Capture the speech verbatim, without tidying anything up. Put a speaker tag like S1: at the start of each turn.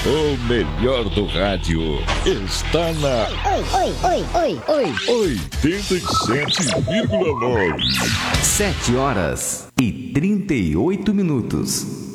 S1: O melhor do rádio está na
S2: Oi, oi, oi, oi, oi.
S1: oitenta e sete vírgula nove.
S3: Sete horas e trinta e oito minutos.